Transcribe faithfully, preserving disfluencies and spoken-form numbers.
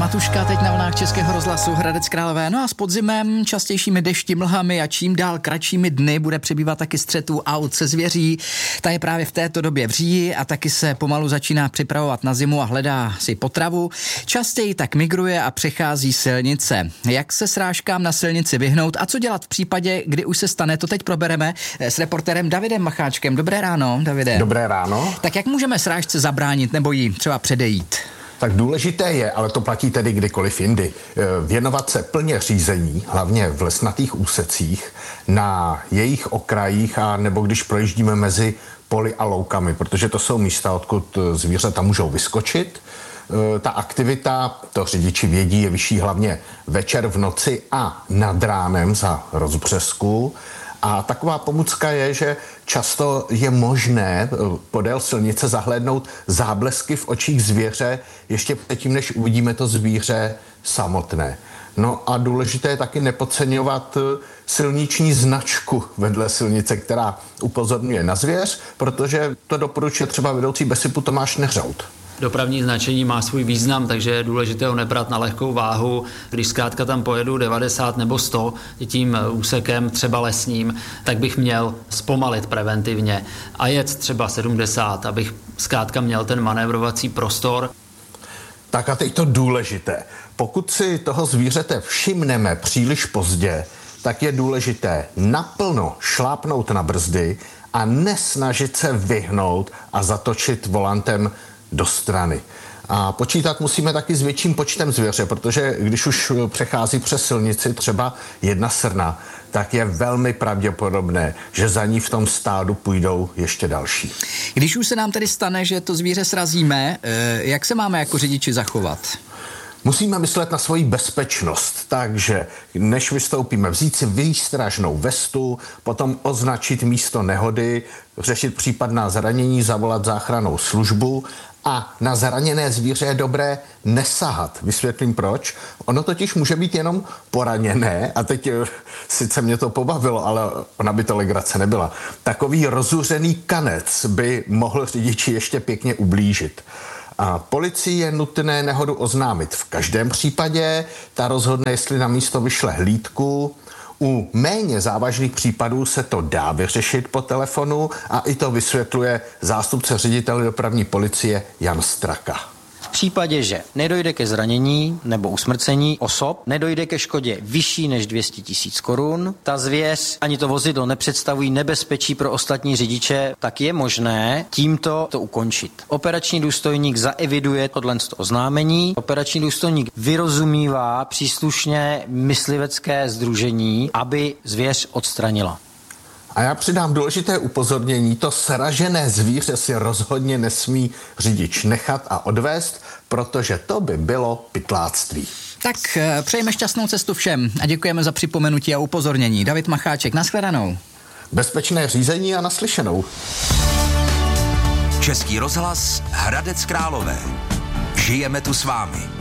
Matuška teď na vlnách Českého rozhlasu Hradec Králové. No a s podzimem, častějšími dešti, mlhami a čím dál kratšími dny bude přibývat taky střetů aut se zvěří. Ta je právě v této době v říji a taky se pomalu začíná připravovat na zimu a hledá si potravu. Častěji tak migruje a přechází silnice. Jak se srážkám na silnici vyhnout a co dělat v případě, kdy už se stane, to teď probereme s reportérem Davidem Macháčkem. Dobré ráno, Davide. Dobré ráno. Tak jak můžeme srážce zabránit nebo jí třeba předejít? Tak důležité je, ale to platí tedy kdykoliv jindy, věnovat se plně řízení, hlavně v lesnatých úsecích, na jejich okrajích a nebo když projíždíme mezi poli a loukami, protože to jsou místa, odkud zvířata můžou vyskočit. Ta aktivita, to řidiči vědí, je vyšší hlavně večer, v noci a nad ránem za rozbřesku. A taková pomůcka je, že často je možné podél silnice zahlédnout záblesky v očích zvěře ještě předtím, než uvidíme to zvíře samotné. No a důležité je taky nepodceňovat silniční značku vedle silnice, která upozorňuje na zvěř, protože to doporučuje třeba vedoucí Besipu Tomáš Neřout. Dopravní značení má svůj význam, takže je důležité ho nebrat na lehkou váhu. Když zkrátka tam pojedu devadesát nebo sto tím úsekem, třeba lesním, tak bych měl zpomalit preventivně a jet třeba sedmdesát, abych zkrátka měl ten manévrovací prostor. Tak a teď to důležité. Pokud si toho zvířete všimneme příliš pozdě, tak je důležité naplno šlápnout na brzdy a nesnažit se vyhnout a zatočit volantem do strany. A počítat musíme taky s větším počtem zvěře, protože když už přechází přes silnici třeba jedna srna, tak je velmi pravděpodobné, že za ní v tom stádu půjdou ještě další. Když už se nám tedy stane, že to zvíře srazíme, jak se máme jako řidiči zachovat? Musíme myslet na svoji bezpečnost, takže než vystoupíme, vzít si výstražnou vestu, potom označit místo nehody, řešit případná zranění, zavolat záchrannou službu a na zraněné zvíře je dobré nesahat. Vysvětlím proč. Ono totiž může být jenom poraněné a teď sice mě to pobavilo, ale ona by to legrace nebyla. Takový rozuřený kanec by mohl řidiči ještě pěkně ublížit. A policii je nutné nehodu oznámit v každém případě, ta rozhodne, jestli na místo vyšle hlídku. U méně závažných případů se to dá vyřešit po telefonu a i to vysvětluje zástupce ředitele dopravní policie Jan Straka. V případě, že nedojde ke zranění nebo usmrcení osob, nedojde ke škodě vyšší než dvě stě tisíc korun, ta zvěř ani to vozidlo nepředstavují nebezpečí pro ostatní řidiče, tak je možné tímto to ukončit. Operační důstojník zaeviduje tohle oznámení, operační důstojník vyrozumívá příslušně myslivecké sdružení, aby zvěř odstranila. A já přidám důležité upozornění, to sražené zvíře si rozhodně nesmí řidič nechat a odvést, protože to by bylo pytláctví. Tak přejeme šťastnou cestu všem a děkujeme za připomenutí a upozornění. David Macháček, nashledanou. Bezpečné řízení a naslyšenou. Český rozhlas Hradec Králové. Žijeme tu s vámi.